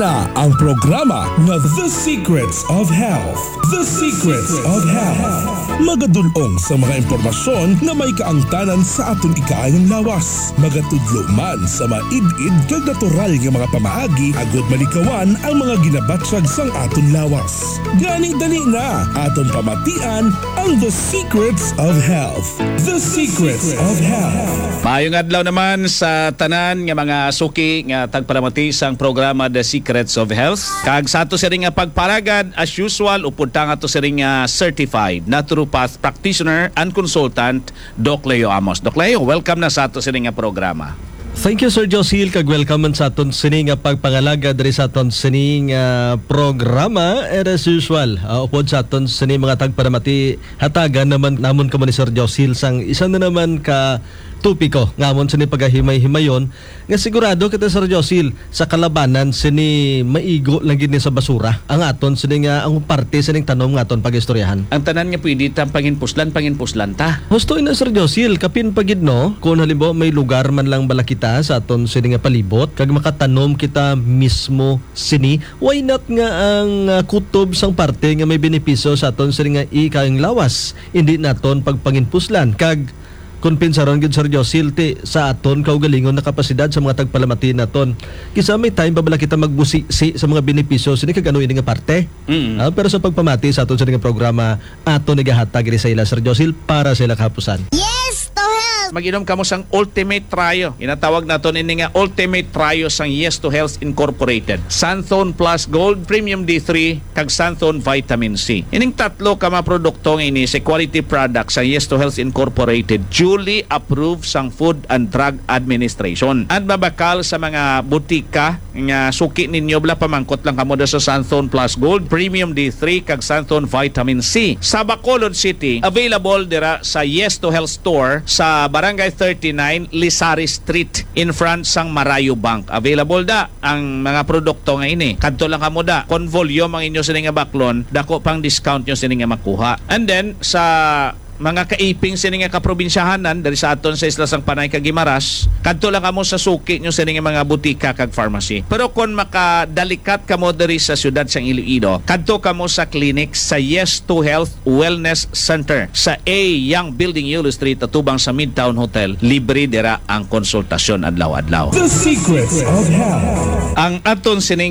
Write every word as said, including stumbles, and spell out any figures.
na ang programa nga The Secrets of Health. The Secrets of Health. Magadulong sa mga impormasyon na may kaangtanan sa aton ikaayang lawas. Magatudlo man sa maid-id kag natural nga mga pamaagi agud malikawan ang mga ginabatsag sang aton lawas. Gani dali na aton pamatian ang The Secrets of Health. The Secrets of Health. Maayong adlaw naman sa tanan nga mga suki nga tagpalamati sang programa The Secrets of Health. Kag sa ato siring nga pagparagad as usual upod ta nga ato siring nga certified naturopath practitioner and consultant Doc Leo Amos. Doc Leo, welcome na sa ato siring nga programa. Thank you Sir Josil, kag welcome sa aton sining nga pagpangalaga diri sa aton sining uh, programa. And as usual, uh, upod sa aton sining mga tagpalamati hatagan naman namon kamo ni Sir Josil sang isa na naman ka tupiko ngamon sini pagahimay-himayon nga sigurado kita Sir Josil sa kalabanan sini maigo lang gid ni sa basura ang aton sini nga ang parte sining tanom nga aton pagistoryahan. Ang tanan nga pwede ta panginpuslan panginpuslan ta. Husto ina Sir Josil, kapin pagid no kung halimbawa may lugar man lang bala kita sa aton sini nga palibot kag makatanom kita mismo sini, why not nga ang uh, kutob sang parte nga may benepisyo sa aton sini nga ikaing lawas hindi naton pagpanginpuslan kag kumpensaron gid Sir Josil ti sa aton kaugalingon na kapasidad sa mga tagpalamati naton. Kisa may time babala kita magbusi si, sa mga benepisyo sini kag ano ini nga parte. Mm-hmm. Ah, pero sa pagpamati sa aton sa nga programa aton nagahatag diri sa ila Sir Josil para sa ila kahapusan. Yes to Health! Mag-inom kamo sang Ultimate Trio. Inatawag naton ini nga Ultimate Trio sang Yes to Health Incorporated. Santhone Plus Gold, Premium D three, kag Santhone Vitamin C. Ining tatlo ka mga produkto ini sa quality product sang Yes to Health Incorporated, duly approved sang Food and Drug Administration. At babakal sa mga butika nga suki ninyo bla pamangkot lang kamo sa Santhone Plus Gold, Premium D three, kag Santhone Vitamin C. Sa Bacolod City, available dira sa Yes to Health Store sa Barangay thirty-nine, Lisari Street, in front sang Marayo Bank. Available da ang mga produkto nga ini. Kadto lang kamo da. Kon volume ang inyo sini nga baklon, dako pang discount nyo sini nga makuha. And then sa mga kaiping sini nga kaprobinsyahanan dari sa aton sa Isla sang Panay kag Guimaras, kadto lang kamo sa suki nyo sini nga mga butika kag pharmacy. Pero kon makadalikat kamo diri sa syudad sang Iloilo, kadto kamo sa clinic sa Yes to Health Wellness Center sa A Young Building Yulo Street atubang sa Midtown Hotel. Libre dira ang konsultasyon adlaw-adlaw. The Secrets of Health. Ang aton sining